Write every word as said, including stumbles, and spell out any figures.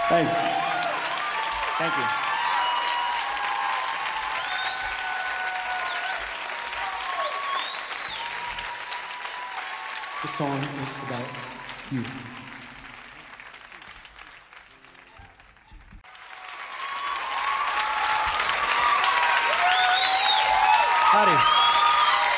Thanks. Thank you. This song is about you. Howdy.